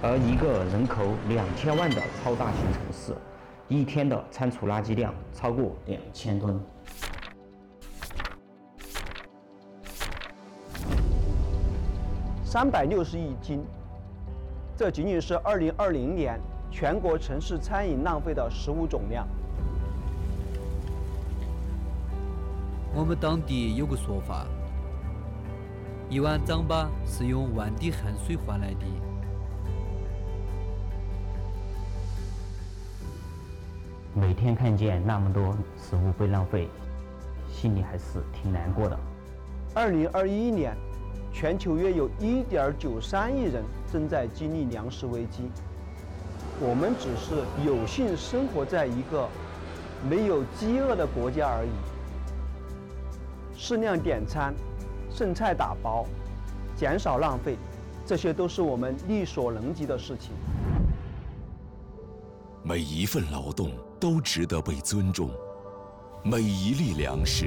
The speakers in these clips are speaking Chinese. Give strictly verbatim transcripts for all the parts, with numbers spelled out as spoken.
而一个人口两千万的超大型城市，一天的仓储垃圾量超过两千吨。 三百六十亿斤，这仅仅是二零二零年全国城市餐饮浪费的食物总量。 我们当地有个说法，一碗糌粑是用万滴汗水换来的。 每天看见那么多食物被浪费，心里还是挺难过的。 二零二一年，全球约有一点九三亿人正在经历粮食危机。我们只是有幸生活在一个没有饥饿的国家而已。适量点餐，剩菜打包，减少浪费，这些都是我们力所能及的事情。 每一份劳动都值得被尊重，每一粒粮食。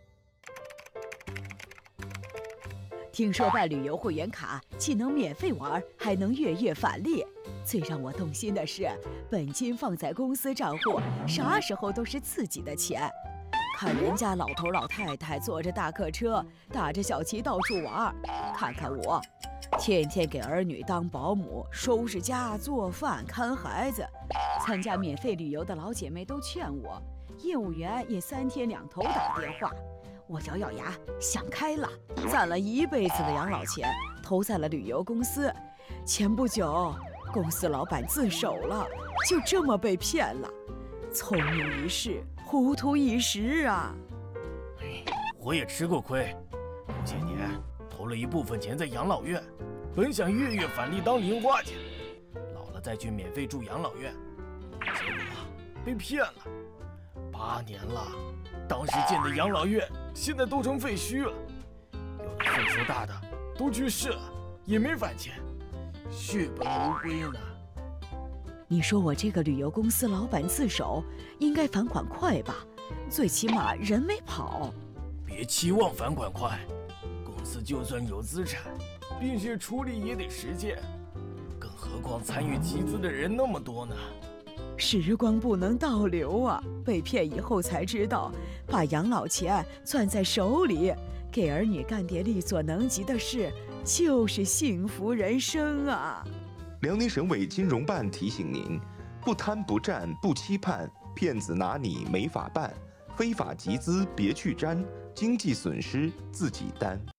听说办旅游会员卡，既能免费玩，还能月月返利。最让我动心的是，本金放在公司账户，啥时候都是自己的钱。看人家老头老太太坐着大客车，打着小旗到处玩，看看我，天天给儿女当保姆，收拾家、做饭、看孩子。参加免费旅游的老姐妹都劝我，业务员也三天两头打电话。我咬咬牙，想开了，攒了一辈子的养老钱，投在了旅游公司。前不久，公司老板自首了，就这么被骗了。聪明一世，糊涂一时啊！ 我也吃过亏，这些年投了一部分钱在养老院，本想月月返利当零花钱，老了再去免费住养老院，结果被骗了。八年了，当时建的养老院现在都成废墟了，有的岁数大的都去世了，也没返钱，血本无归呢。 你说我这个旅游公司老板自首，应该返款快吧？最起码人没跑。 别期望返款快，公司就算有资产，并且处理也得实践，更何况参与集资的人那么多呢。 时光不能倒流啊！被骗以后才知道，把养老钱攥在手里，给儿女干点力所能及的事，就是幸福人生啊！ 辽宁省委金融办提醒您：不贪不占不期盼，骗子拿你没法办，非法集资别去沾，经济损失自己担。